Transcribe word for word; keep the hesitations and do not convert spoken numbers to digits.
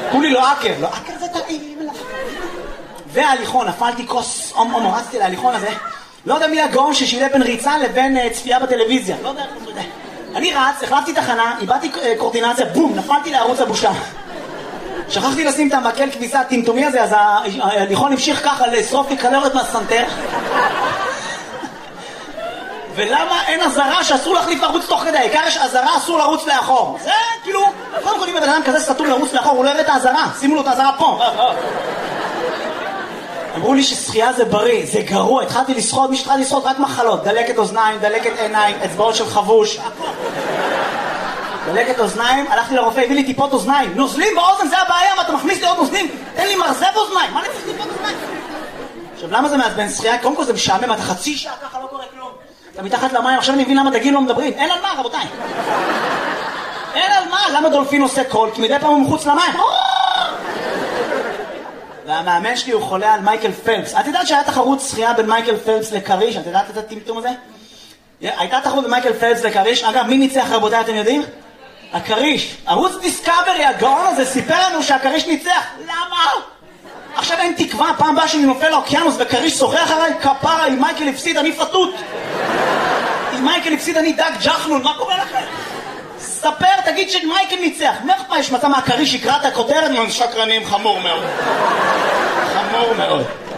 כולי לא אקר, לא אקר זה טעים לך. וההליכון, נפלתי כוס, אומ אומ, רצתי להליכון הזה. לא יודע מי הגאון ששילה בין ריצה לבין צפייה בטלוויזיה. לא יודע, לא יודע. אני רץ, החלפתי תחנה, איבדתי קורטינציה, בום, נפלתי לערוץ הבושה. שכחתי לשים את המקל כביסה הטמטומי הזה, אז ההליכון המשיך ככה לשרוף לי קלוריות מהסנטר. ולמה אין עזרה שאסור להחליף ערוץ תוך כדי? העיקר יש עזרה, אסור לרוץ לאחור. זה כאילו, קודם כל אם בן אדם כזה סתום לרוץ לאחור, הוא לא יראה את העזרה. שימו לו את העזרה פה. אמרו לי ששחייה זה בריא, זה גרוע. התחלתי לשחות, מי שהתחלתי לשחות רק מחלות. דלקת אוזניים, דלקת עיניים, אצבעות של חבוש. דלקת אוזניים, הלכתי לרופא, הביא לי טיפות אוזניים. נוזלים באוזן, זה הבעיה, מה אתה מכניס לי עוד נוזלים? תן לי מרזב אוזניים, מה אני צריך טיפות אוזניים? עכשיו, למה זה מעצבן שחייה? קודם כל זה משעמם, אתה חצי שעה ככה לא קורה כלום. אתה מתחת למים, עכשיו אני מבין למה דגים לא מדברים. אין על מה, רבותיי. אין על מה, למה דולפין עושה קול? כי מדי פעם הוא מחוץ למים. והמאמן שלי הוא חולה על מייקל פלפס. את יודעת שהיה תחרות שחייה בין מייקל פלפס לקריש? את יודעת את הטמטום הזה? הייתה תחרות בין מייקל פלפס לקריש. אגב, מי ניצח רבותיי, אתם יודעים? הקריש. ערוץ דיסקאברי, הגאון הזה, סיפר לנו שהקריש ניצח. למה? עכשיו אין תקווה, פעם באה שאני נופל לאוקיינוס וקריש שוחח עליי, כפרה, אם מייקל הפסיד אני פתות. אם מייקל הפסיד אני דג ג'חנון, מה קורה לכם? ספר, תגיד שמייקל ניצח. מה יש מצא מהקריש יקרא את הכותרת? שקרנים, חמור מאוד. חמור מאוד.